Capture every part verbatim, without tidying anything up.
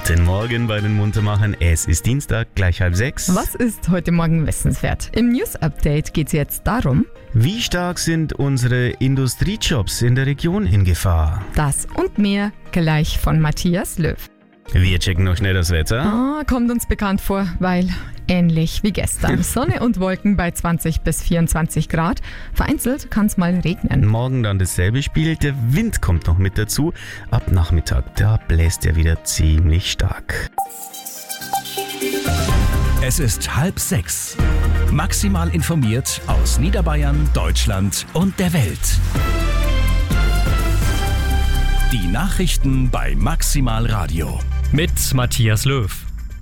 Guten Morgen bei den Muntermachern. Es ist Dienstag, gleich halb sechs. Was ist heute Morgen wissenswert? Im News-Update geht es jetzt darum, Wie stark sind unsere Industriejobs in der Region in Gefahr? das und mehr gleich von Matthias Löw. Wir checken noch schnell das Wetter. Ah, kommt uns bekannt vor, weil ähnlich wie gestern. Sonne und Wolken bei zwanzig bis vierundzwanzig Grad. Vereinzelt kann es mal regnen. Morgen dann dasselbe Spiel. Der Wind kommt noch mit dazu. Ab Nachmittag, da bläst er wieder ziemlich stark. Es ist halb sechs. Maximal informiert aus Niederbayern, Deutschland und der Welt. Die Nachrichten bei Maximal Radio. Mit Matthias Löw.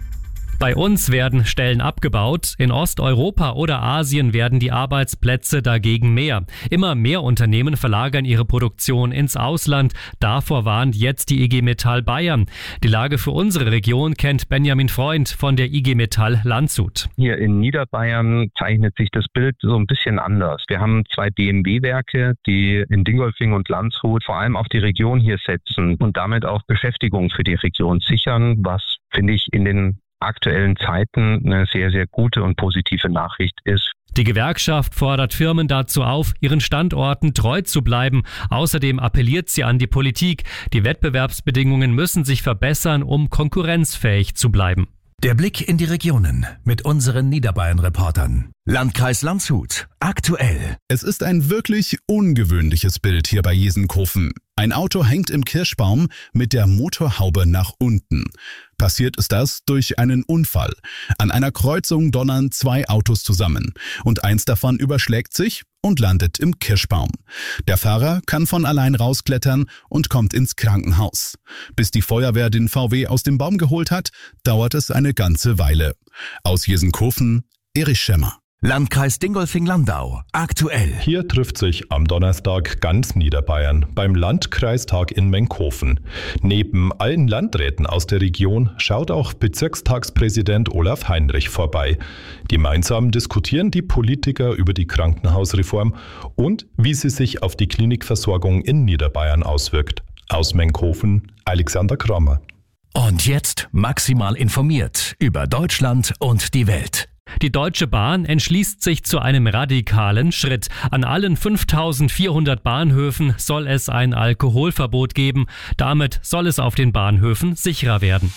Bei uns werden Stellen abgebaut, in Osteuropa oder Asien werden die Arbeitsplätze dagegen mehr. Immer mehr Unternehmen verlagern ihre Produktion ins Ausland. Davor warnt jetzt die I G Metall Bayern. Die Lage für unsere Region kennt Benjamin Freund von der I G Metall Landshut. Hier in Niederbayern zeichnet sich das Bild so ein bisschen anders. Wir haben zwei B M W-Werke, die in Dingolfing und Landshut vor allem auf die Region hier setzen und damit auch Beschäftigung für die Region sichern, was, finde ich, in den aktuellen Zeiten eine sehr, sehr gute und positive Nachricht ist. Die Gewerkschaft fordert Firmen dazu auf, ihren Standorten treu zu bleiben. Außerdem appelliert sie an die Politik. Die Wettbewerbsbedingungen müssen sich verbessern, um konkurrenzfähig zu bleiben. Der Blick in die Regionen mit unseren Niederbayern-Reportern. Landkreis Landshut. Aktuell. Es ist ein wirklich ungewöhnliches Bild hier bei Jesenkofen. Ein Auto hängt im Kirschbaum mit der Motorhaube nach unten. Passiert ist das durch einen Unfall. An einer Kreuzung donnern zwei Autos zusammen und eins davon überschlägt sich und landet im Kirschbaum. Der Fahrer kann von allein rausklettern und kommt ins Krankenhaus. Bis die Feuerwehr den V W aus dem Baum geholt hat, dauert es eine ganze Weile. Aus Jesenkofen, Erich Schemmer. Landkreis Dingolfing-Landau. Aktuell. Hier trifft sich am Donnerstag ganz Niederbayern beim Landkreistag in Menkhofen. Neben allen Landräten aus der Region schaut auch Bezirkstagspräsident Olaf Heinrich vorbei. Gemeinsam diskutieren die Politiker über die Krankenhausreform und wie sie sich auf die Klinikversorgung in Niederbayern auswirkt. Aus Menkhofen, Alexander Kramer. Und jetzt maximal informiert über Deutschland und die Welt. Die Deutsche Bahn entschließt sich zu einem radikalen Schritt. An allen fünftausendvierhundert Bahnhöfen soll es ein Alkoholverbot geben. Damit soll es auf den Bahnhöfen sicherer werden.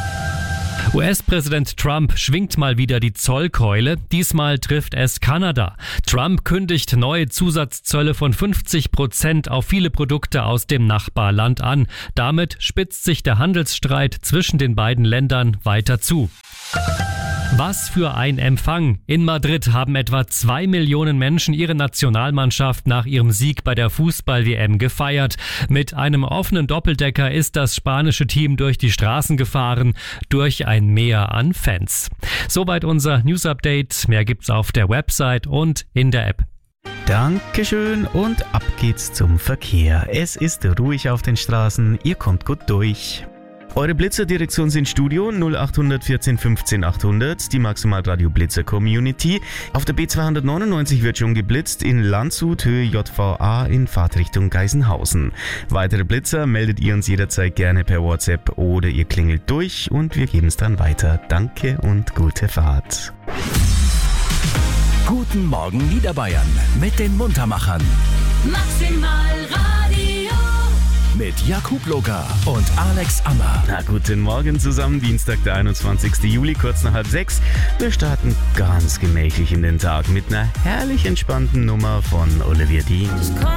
U S-Präsident Trump schwingt mal wieder die Zollkeule. Diesmal trifft es Kanada. Trump kündigt neue Zusatzzölle von fünfzig Prozent auf viele Produkte aus dem Nachbarland an. Damit spitzt sich der Handelsstreit zwischen den beiden Ländern weiter zu. Was für ein Empfang! In Madrid haben etwa zwei Millionen Menschen ihre Nationalmannschaft nach ihrem Sieg bei der Fußball-W M gefeiert. Mit einem offenen Doppeldecker ist das spanische Team durch die Straßen gefahren, durch ein Meer an Fans. Soweit unser News-Update. Mehr gibt's auf der Website und in der App. Dankeschön und ab geht's zum Verkehr. Es ist ruhig auf den Straßen, ihr kommt gut durch. Eure Blitzerdirektion sind Studio null acht vierzehn fünfzehn achthundert, die Maximalradio Blitzer Community. Auf der B zweihundertneunundneunzig wird schon geblitzt in Landshut, Höhe J V A in Fahrtrichtung Geisenhausen. Weitere Blitzer meldet ihr uns jederzeit gerne per WhatsApp oder ihr klingelt durch und wir geben es dann weiter. Danke und gute Fahrt. Guten Morgen Niederbayern mit den Muntermachern. Maximal Radio. Mit Jakub Loga und Alex Ammer. Na, guten Morgen zusammen, Dienstag, der einundzwanzigsten Juli, kurz nach halb sechs. Wir starten ganz gemächlich in den Tag mit einer herrlich entspannten Nummer von Olivia Dean.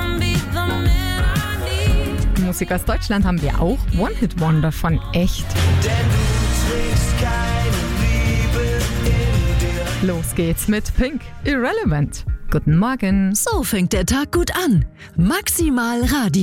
Musik aus Deutschland haben wir auch. One Hit Wonder von Echt. Los geht's mit Pink, Irrelevant. Guten Morgen. So fängt der Tag gut an. Maximal Radio.